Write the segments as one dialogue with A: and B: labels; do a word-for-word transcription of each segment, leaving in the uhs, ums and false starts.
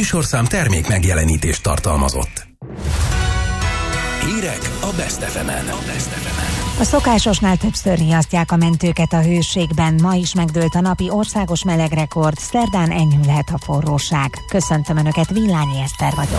A: műsorszám termék megjelenítést tartalmazott. Hírek a Best ef emen.
B: A szokásosnál többször riasztják a mentőket a hőségben. Ma is megdőlt a napi országos melegrekord, szerdán enyhülhet a forróság. Köszöntöm Önöket, Villányi Eszter vagyok.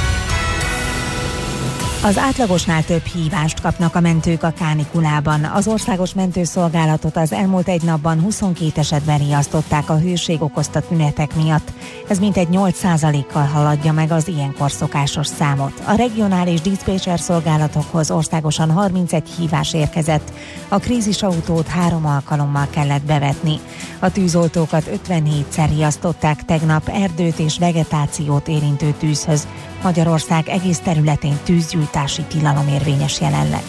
B: Az átlagosnál több hívást kapnak a mentők a kánikulában. Az országos mentőszolgálatot az elmúlt egy napban huszonkét esetben riasztották a hőség okozta tünetek miatt. Ez mintegy nyolc százalékkal haladja meg az ilyenkor szokásos számot. A regionális diszpécser szolgálatokhoz országosan harmincegy hívás érkezett. A krízisautót három alkalommal kellett bevetni. A tűzoltókat ötvenhétszer riasztották tegnap erdőt és vegetációt érintő tűzhöz. Magyarország egész területén tűzgyújtási tilalom érvényes jelenleg.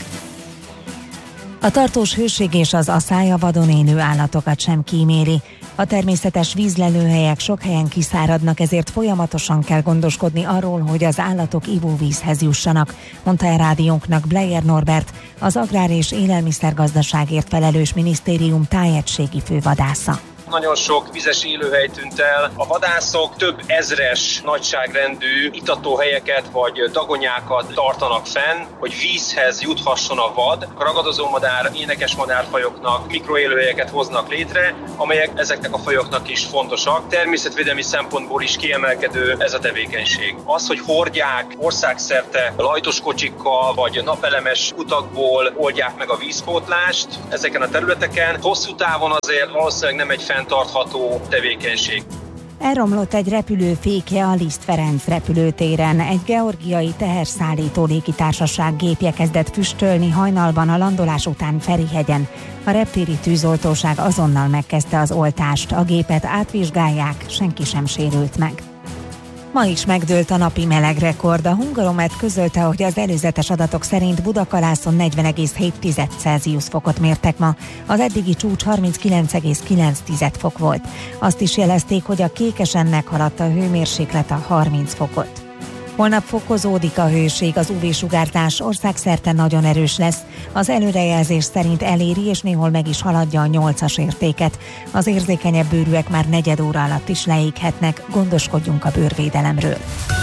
B: A tartós hőség és az aszály a vadon élő állatokat sem kíméli. A természetes vízlelőhelyek sok helyen kiszáradnak, ezért folyamatosan kell gondoskodni arról, hogy az állatok ivóvízhez jussanak, mondta a rádiónknak Bleyer Norbert, az Agrár- és Élelmiszergazdaságért felelős minisztérium tájegységi fővadásza.
C: Nagyon sok vizes élőhely tűnt el. A vadászok több ezres nagyságrendű itatóhelyeket vagy dagonyákat tartanak fenn, hogy vízhez juthasson a vad. A ragadozómadár, énekes madárfajoknak mikroélőhelyeket hoznak létre, amelyek ezeknek a fajoknak is fontosak. Természetvédelmi szempontból is kiemelkedő ez a tevékenység. Az, hogy hordják országszerte lajtos kocsikkal vagy napelemes utakból oldják meg a vízpótlást ezeken a területeken, hosszú távon azért valószínűleg nem egy fenntartható tevékenység.
B: Elromlott egy repülő fékje a Liszt Ferenc repülőtéren. Egy georgiai teherszállító légitársaság gépje kezdett füstölni hajnalban a landolás után Ferihegyen. A reptéri tűzoltóság azonnal megkezdte az oltást. A gépet átvizsgálják, senki sem sérült meg. Ma is megdőlt a napi melegrekord. A Hungaromet közölte, hogy az előzetes adatok szerint Budakalászon negyven egész hét Celsius fokot mértek ma. Az eddigi csúcs harminckilenc egész kilenc fok volt. Azt is jelezték, hogy a Kékesen meghaladt a hőmérséklet a harminc fokot. Holnap fokozódik a hőség, az ú vé-sugárzás országszerte nagyon erős lesz. Az előrejelzés szerint eléri és néhol meg is haladja a nyolcas értéket. Az érzékenyebb bőrűek már negyed óra alatt is leéghetnek, gondoskodjunk a bőrvédelemről.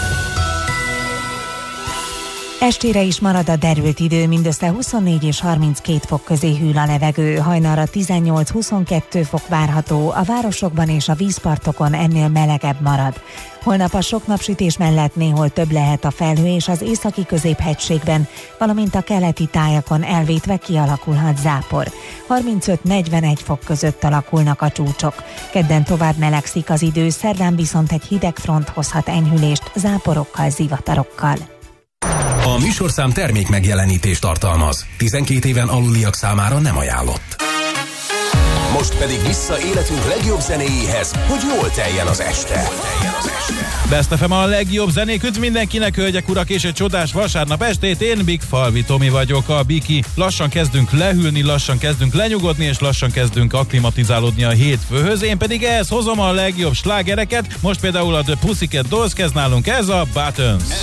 B: Estére is marad a derült idő, mindössze huszonnégy és harminckét fok közé hűl a levegő, hajnalra tizennyolc-huszonkettő fok várható, a városokban és a vízpartokon ennél melegebb marad. Holnap a sok napsütés mellett néhol több lehet a felhő, és az északi középhegységben, valamint a keleti tájakon elvétve kialakulhat zápor. harmincöt-negyvenegy fok között alakulnak a csúcsok. Kedden tovább melegszik az idő, szerdán viszont egy hideg front hozhat enyhülést zátporokkal, zivatarokkal.
A: A műsorszám termék megjelenítést tartalmaz. tizenkét éven aluliak számára nem ajánlott. Most pedig vissza életünk legjobb zenéjéhez, hogy jól teljen az este.
D: Best ef em a legjobb zenék, üdv mindenkinek, hölgyek, urak, és egy csodás vasárnap estét. Én Big Falvi Tomi vagyok, a Biki. Lassan kezdünk lehűlni, lassan kezdünk lenyugodni, és lassan kezdünk akklimatizálódni a hétfőhöz. Én pedig ehhez hozom a legjobb slágereket. Most például a The Pussycat Dolls kezd nálunk, ez a Buttons.